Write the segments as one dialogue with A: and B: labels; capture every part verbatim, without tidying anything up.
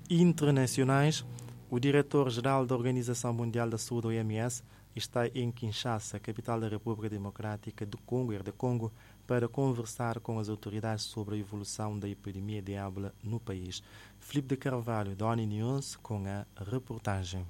A: internacionais, o diretor-geral da Organização Mundial da Saúde, O M S, está em Kinshasa, capital da República Democrática do Congo, R D Congo, para conversar com as autoridades sobre a evolução da epidemia de ébola no país. Filipe de Carvalho, da ONU News, com a reportagem.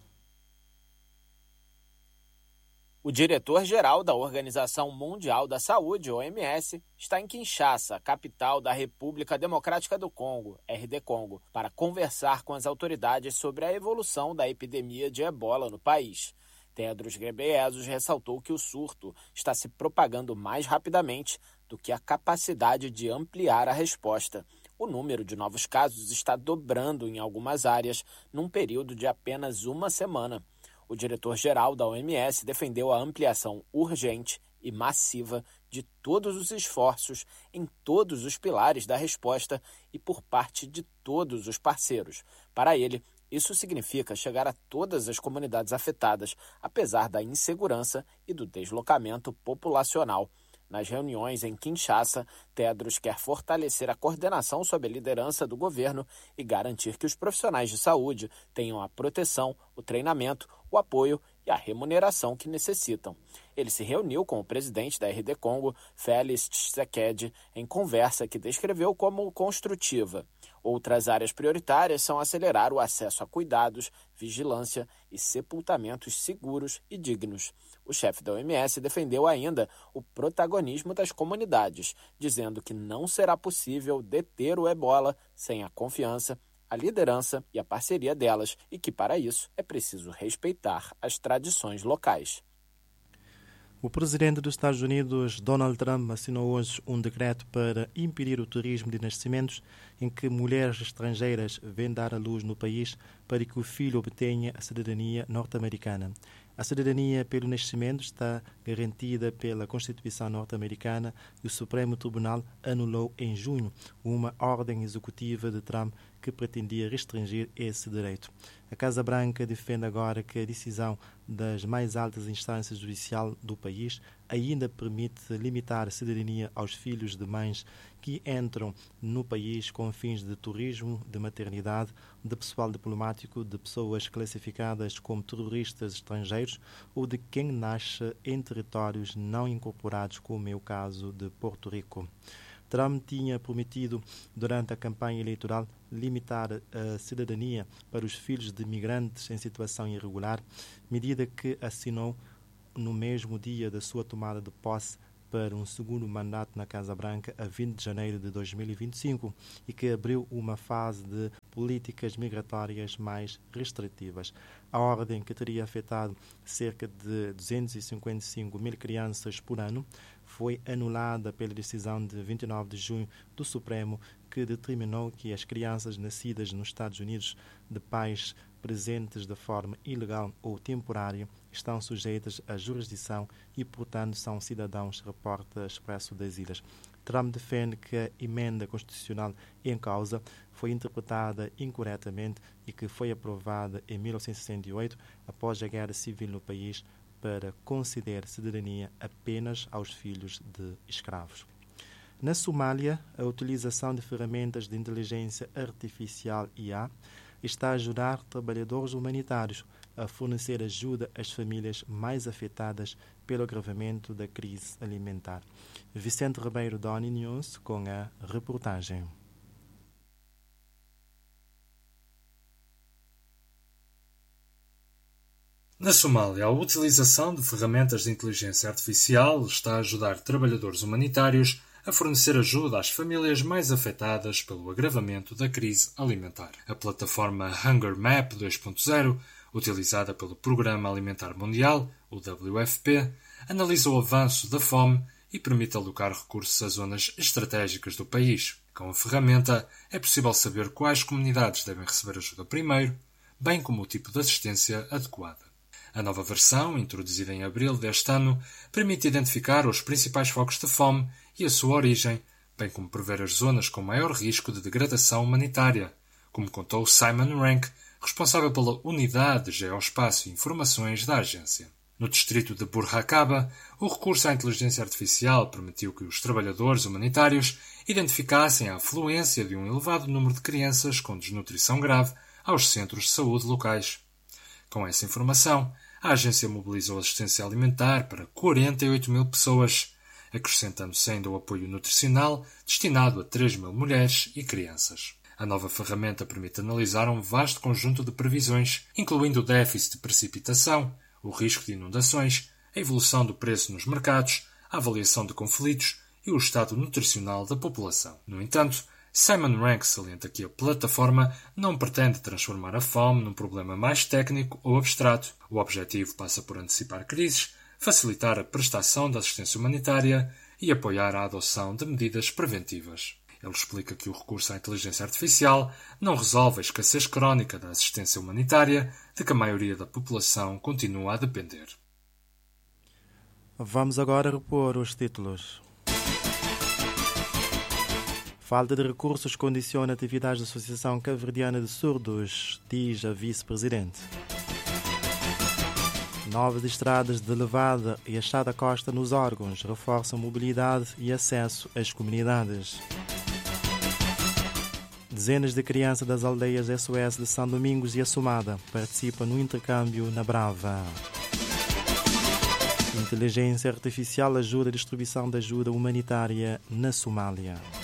B: O diretor-geral da Organização Mundial da Saúde, O M S, está em Kinshasa, capital da República Democrática do Congo, R D Congo, para conversar com as autoridades sobre a evolução da epidemia de ebola no país. Tedros Ghebreyesus ressaltou que o surto está se propagando mais rapidamente do que a capacidade de ampliar a resposta. O número de novos casos está dobrando em algumas áreas num período de apenas uma semana. O diretor-geral da O M S defendeu a ampliação urgente e massiva de todos os esforços em todos os pilares da resposta e por parte de todos os parceiros. Para ele, isso significa chegar a todas as comunidades afetadas, apesar da insegurança e do deslocamento populacional. Nas reuniões em Kinshasa, Tedros quer fortalecer a coordenação sob a liderança do governo e garantir que os profissionais de saúde tenham a proteção, o treinamento, o apoio e a remuneração que necessitam. Ele se reuniu com o presidente da R D Congo, Félix Tshisekedi, em conversa que descreveu como construtiva. Outras áreas prioritárias são acelerar o acesso a cuidados, vigilância e sepultamentos seguros e dignos. O chefe da O M S defendeu ainda o protagonismo das comunidades, dizendo que não será possível deter o ebola sem a confiança, a liderança e a parceria delas, e que, para isso, é preciso respeitar as tradições locais.
A: O presidente dos Estados Unidos, Donald Trump, assinou hoje um decreto para impedir o turismo de nascimentos em que mulheres estrangeiras vêm dar à luz no país para que o filho obtenha a cidadania norte-americana. A cidadania pelo nascimento está garantida pela Constituição norte-americana e o Supremo Tribunal anulou em junho uma ordem executiva de Trump que pretendia restringir esse direito. A Casa Branca defende agora que a decisão das mais altas instâncias judiciais do país ainda permite limitar a cidadania aos filhos de mães que entram no país com fins de turismo, de maternidade, de pessoal diplomático, de pessoas classificadas como terroristas estrangeiros ou de quem nasce em territórios não incorporados, como é o caso de Porto Rico. Trump tinha prometido, durante a campanha eleitoral, limitar a cidadania para os filhos de imigrantes em situação irregular, medida que assinou no mesmo dia da sua tomada de posse para um segundo mandato na Casa Branca a vinte de janeiro de dois mil e vinte e cinco e que abriu uma fase de políticas migratórias mais restritivas. A ordem, que teria afetado cerca de duzentos e cinquenta e cinco mil crianças por ano, foi anulada pela decisão de vinte e nove de junho do Supremo, que determinou que as crianças nascidas nos Estados Unidos de pais presentes de forma ilegal ou temporária estão sujeitas à jurisdição e, portanto, são cidadãos, reporta Expresso das Ilhas. Trump defende que a emenda constitucional em causa foi interpretada incorretamente e que foi aprovada em mil novecentos e sessenta e oito, após a guerra civil no país, para conceder cidadania apenas aos filhos de escravos. Na Somália, a utilização de ferramentas de inteligência artificial I A está a ajudar trabalhadores humanitários a fornecer ajuda às famílias mais afetadas pelo agravamento da crise alimentar. Vicente Ribeiro, da ONU News, com a reportagem.
C: Na Somália, a utilização de ferramentas de inteligência artificial está a ajudar trabalhadores humanitários a fornecer ajuda às famílias mais afetadas pelo agravamento da crise alimentar. A plataforma Hunger Map dois ponto zero, utilizada pelo Programa Alimentar Mundial, o W F P, analisa o avanço da fome e permite alocar recursos a zonas estratégicas do país. Com a ferramenta, é possível saber quais comunidades devem receber ajuda primeiro, bem como o tipo de assistência adequada. A nova versão, introduzida em abril deste ano, permite identificar os principais focos de fome e a sua origem, bem como prever as zonas com maior risco de degradação humanitária, como contou Simon Rank, responsável pela Unidade de Geoespaço e Informações da agência. No distrito de Burhakaba, o recurso à inteligência artificial permitiu que os trabalhadores humanitários identificassem a afluência de um elevado número de crianças com desnutrição grave aos centros de saúde locais. Com essa informação, a agência mobilizou assistência alimentar para quarenta e oito mil pessoas, acrescentando-se ainda o apoio nutricional destinado a três mil mulheres e crianças. A nova ferramenta permite analisar um vasto conjunto de previsões, incluindo o déficit de precipitação, o risco de inundações, a evolução do preço nos mercados, a avaliação de conflitos e o estado nutricional da população. No entanto, Simon Rank salienta que a plataforma não pretende transformar a fome num problema mais técnico ou abstrato. O objetivo passa por antecipar crises, facilitar a prestação da assistência humanitária e apoiar a adoção de medidas preventivas. Ele explica que o recurso à inteligência artificial não resolve a escassez crónica da assistência humanitária de que a maioria da população continua a depender.
A: Vamos agora repor os títulos. Falta de recursos condiciona atividades da Associação Cabo-Verdiana de Surdos, diz a vice-presidente. Novas estradas de levada e achada costa nos órgãos reforçam mobilidade e acesso às comunidades. Dezenas de crianças das aldeias S O S de São Domingos e Assumada participam no intercâmbio na Brava. Inteligência artificial ajuda a distribuição da ajuda humanitária na Somália.